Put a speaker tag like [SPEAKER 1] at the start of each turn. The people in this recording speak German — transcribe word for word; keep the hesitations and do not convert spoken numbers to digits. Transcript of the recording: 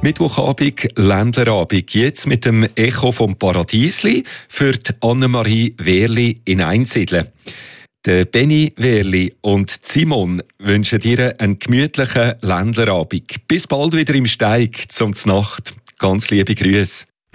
[SPEAKER 1] Mittwochabend, Ländlerabend. Jetzt mit dem Echo vom Paradiesli für die Annemarie Wehrli in Einsiedeln. Der Benny Wehrli und Simon wünschen dir einen gemütlichen Ländlerabend. Bis bald wieder im Steig zum Znacht. Ganz liebe Grüße.